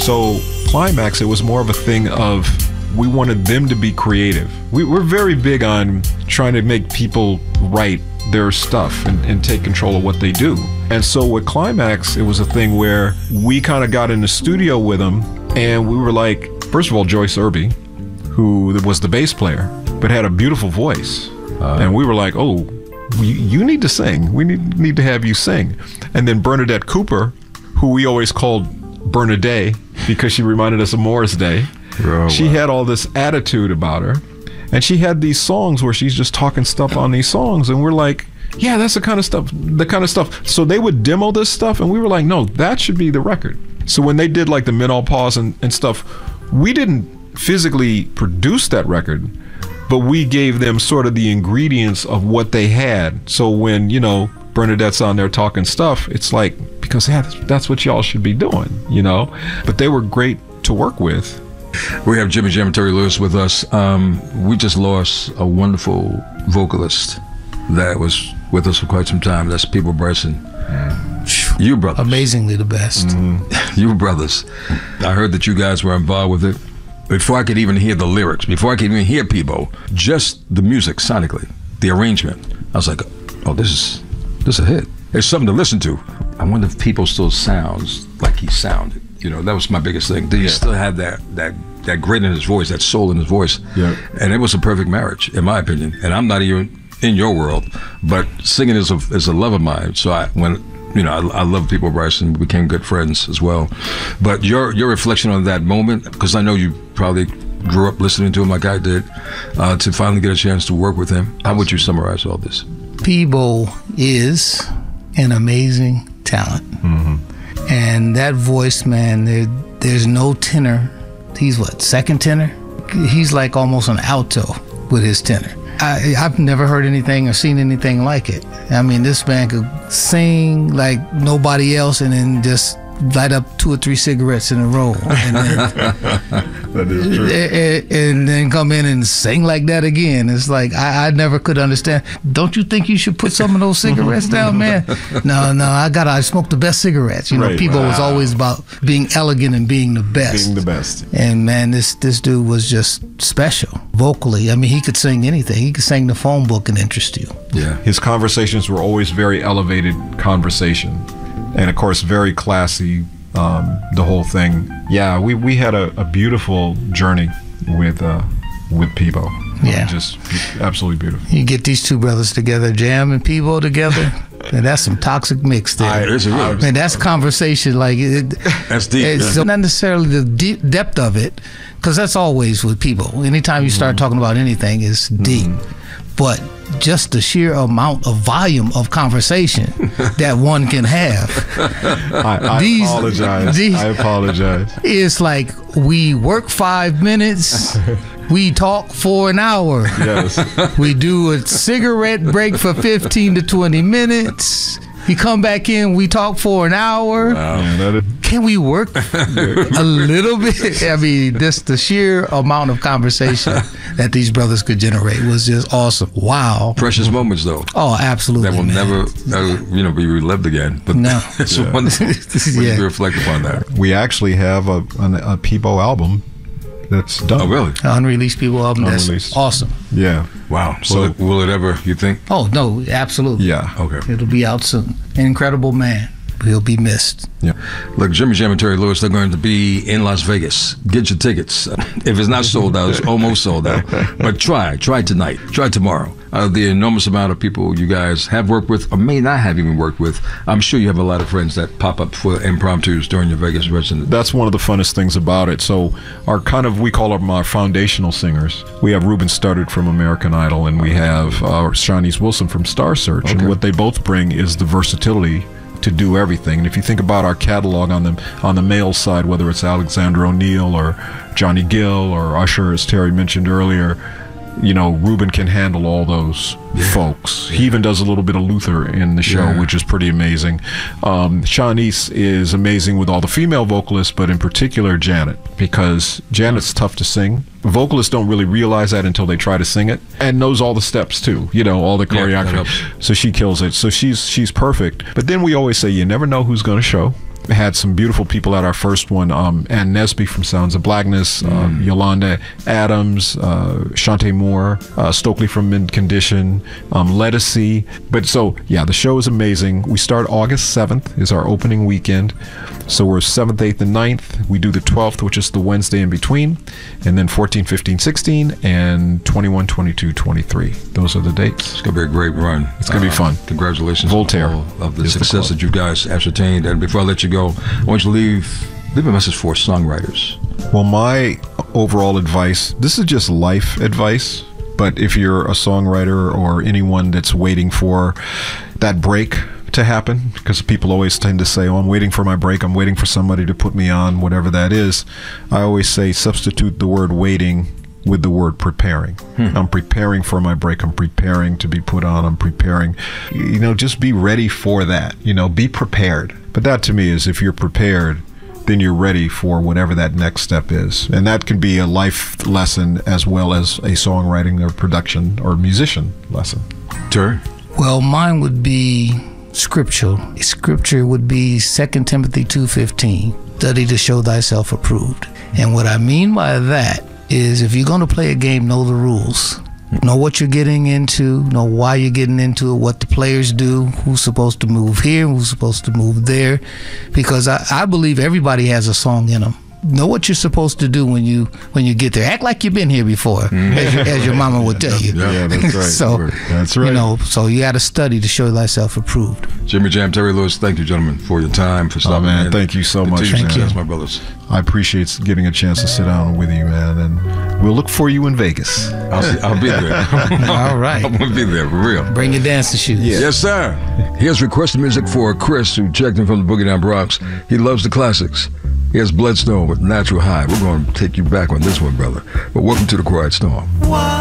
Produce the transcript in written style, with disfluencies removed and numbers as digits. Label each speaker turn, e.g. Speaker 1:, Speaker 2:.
Speaker 1: So Climax, it was more of a thing of we wanted them to be creative. We're very big on trying to make people write their stuff and take control of what they do. And so with Climax, it was a thing where we kind of got in the studio with them, and we were like, first of all, Joyce Irby, who was the bass player, but had a beautiful voice. And we were like, oh, you need to sing. We need to have you sing. And then Bernadette Cooper, who we always called Bernadette because she reminded us of Morris Day. Oh, she had all this attitude about her. And she had these songs where she's just talking stuff on these songs. And we're like, yeah, that's the kind of stuff. So they would demo this stuff, and we were like, no, that should be the record. So when they did like the Menopause and stuff, we didn't physically produce that record, but we gave them sort of the ingredients of what they had. So when, you know, Bernadette's on there talking stuff, it's like, because yeah, that's what y'all should be doing, you know? But they were great to work with.
Speaker 2: We have Jimmy Jam and Terry Lewis with us. We just lost a wonderful vocalist that was with us for quite some time. That's Peabo Bryson. You brothers.
Speaker 3: Amazingly the best.
Speaker 2: You brothers. I heard that you guys were involved with it. Before I could even hear the lyrics, before I could even hear Peabo, just the music sonically, the arrangement, I was like, oh, this is a hit. It's something to listen to. I wonder if Peabo still sounds like he sounded. You know, that was my biggest thing. Did he still have that grit in his voice, that soul in his voice? Yeah. And it was a perfect marriage, in my opinion. And I'm not even in your world, but singing is a love of mine. So I love Peabo Bryson. We became good friends as well. But your reflection on that moment, because I know you probably grew up listening to him like I did, to finally get a chance to work with him. How would you summarize all this?
Speaker 3: Peabo is an amazing talent. And that voice, man, there's no tenor. He's what, second tenor? He's like almost an alto with his tenor. I've never heard anything or seen anything like it. I mean, this man could sing like nobody else and then just light up 2 or 3 cigarettes in a row. And then,
Speaker 1: that is true.
Speaker 3: And then come in and sing like that again. It's like, I never could understand. Don't you think you should put some of those cigarettes down, man? No, I smoke the best cigarettes. You know,
Speaker 1: right.
Speaker 3: People was always about being elegant and being the best.
Speaker 1: Being the best.
Speaker 3: And man, this dude was just special. Vocally, I mean, he could sing anything. He could sing the phone book and interest you.
Speaker 2: Yeah.
Speaker 1: His conversations were always very elevated conversation. And of course, very classy, the whole thing. Yeah, we had a beautiful journey with Peabo.
Speaker 3: Yeah.
Speaker 1: Just absolutely beautiful.
Speaker 3: You get these two brothers together, Jam and Peabo together, and that's some toxic mix there. Man, that's conversation like
Speaker 2: that's deep.
Speaker 3: It's not necessarily the depth of it, because that's always with people. Anytime you start talking about anything, it's deep. But just the sheer amount of volume of conversation that one can have.
Speaker 1: I apologize.
Speaker 3: It's like we work 5 minutes, we talk for an hour.
Speaker 1: Yes.
Speaker 3: We do a cigarette break for 15 to 20 minutes. You come back in, we talk for an hour.
Speaker 2: Wow.
Speaker 1: Yeah,
Speaker 3: can we work a little bit? I mean, just the sheer amount of conversation that these brothers could generate was just awesome. Wow.
Speaker 2: Precious moments, though.
Speaker 3: Oh, absolutely.
Speaker 2: That will never be relived again. But
Speaker 3: no.
Speaker 2: It's wonderful when you reflect upon that.
Speaker 1: We actually have a Peabo album that's done.
Speaker 2: Oh, really?
Speaker 3: Unreleased Peabo album. That's awesome.
Speaker 1: Yeah.
Speaker 2: Wow. So will it ever, you think?
Speaker 3: Oh, no, absolutely.
Speaker 1: Yeah.
Speaker 2: Okay.
Speaker 3: It'll be out soon. Incredible man. He'll be missed.
Speaker 1: Yeah.
Speaker 2: Look, Jimmy Jam and Terry Lewis, they're going to be in Las Vegas. Get your tickets. If it's not sold out, it's almost sold out. But try tonight. Try tomorrow. The enormous amount of people you guys have worked with or may not have even worked with. I'm sure you have a lot of friends that pop up for impromptus during your Vegas residence.
Speaker 1: That's one of the funnest things about it. So we call them our foundational singers. We have Ruben Studdard from American Idol, and we have Shawnice Wilson from Star Search. Okay. And what they both bring is the versatility to do everything. And if you think about our catalog on the male side, whether it's Alexander O'Neal or Johnny Gill or Usher, as Terry mentioned earlier, you know, Ruben can handle all those folks. He even does a little bit of Luther in the show, which is pretty amazing. Shawnice is amazing with all the female vocalists, but in particular Janet, because Janet's tough to sing. Vocalists don't really realize that until they try to sing it, and knows all the steps too, you know, all the choreography. So she kills it. So she's perfect. But then we always say you never know who's going to show. had some beautiful people at our first one. Ann Nesby from Sounds of Blackness, Yolanda Adams, Shantae Moore, Stokely from Mint Condition, Lettucey. But so, yeah, the show is amazing. We start August 7th is our opening weekend. So we're 7th, 8th, and 9th. We do the 12th, which is the Wednesday in between. And then 14, 15, 16, and 21, 22, 23. Those are the dates.
Speaker 2: It's going to be a great run.
Speaker 1: It's going to be fun.
Speaker 2: Congratulations
Speaker 1: Voltaire
Speaker 2: on all of the success that you guys ascertained. And before I let you go, I want you to leave a message for songwriters.
Speaker 1: Well, my overall advice, this is just life advice, but if you're a songwriter or anyone that's waiting for that break to happen, because people always tend to say, oh, I'm waiting for my break, I'm waiting for somebody to put me on, whatever that is, I always say substitute the word waiting with the word preparing. I'm preparing for my break, I'm preparing to be put on, I'm preparing, just be ready for that, be prepared. But that to me is, if you're prepared, then you're ready for whatever that next step is. And that can be a life lesson as well as a songwriting or production or musician lesson.
Speaker 2: Terry?
Speaker 3: Well, mine would be scriptural. Scripture would be 2 Timothy 2:15. Study to show thyself approved. And what I mean by that is, if you're going to play a game, know the rules. Know what you're getting into, know why you're getting into it, what the players do, who's supposed to move here, who's supposed to move there. Because I believe everybody has a song in them. Know what you're supposed to do when you get there. Act like you've been here before, as your mama would tell you.
Speaker 1: Yeah, that's right.
Speaker 3: So
Speaker 1: that's right.
Speaker 3: So you got to study to show thyself approved.
Speaker 2: Jimmy Jam, Terry Lewis, thank you, gentlemen, for your time, for stopping.
Speaker 1: Man, thank you so much.
Speaker 3: Thank you,
Speaker 2: my brothers.
Speaker 1: I appreciate getting a chance to sit down with you, man, and we'll look for you in Vegas.
Speaker 2: I'll be there.
Speaker 3: All right.
Speaker 2: I'm gonna be there for real.
Speaker 3: Bring your dancing shoes.
Speaker 1: Yeah.
Speaker 2: Yes, sir. Here's requested music for Chris, who checked in from the Boogie Down Bronx. He loves the classics. Here's Bloodstone with Natural High. We're going to take you back on this one, brother. But welcome to the Quiet Storm.